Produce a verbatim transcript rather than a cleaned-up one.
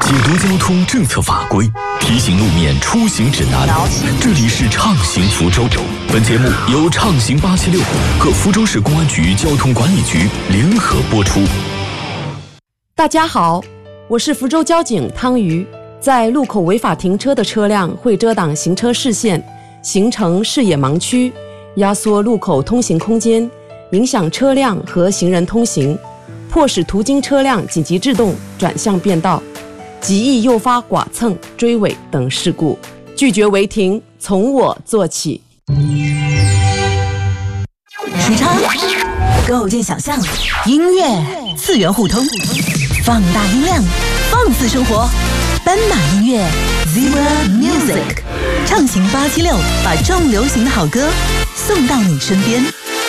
解读交通政策法规，提醒路面出行指南。这里是畅行福州。本节目由畅行八七六和福州市公安局交通管理局联合播出。 大家好，我是福州交警汤瑜。在路口违法停车的车辆会遮挡行车视线，形成视野盲区，压缩路口通行空间，影响车辆和行人通行，迫使途经车辆紧急制动转向变道，极易诱发剐蹭、追尾等事故。拒绝违停，从我做起。 时差构建想象，音乐次元互通，放大音量，放肆生活。斑马音乐 Zebra Music， 畅行八七六，把重流行的好歌送到你身边。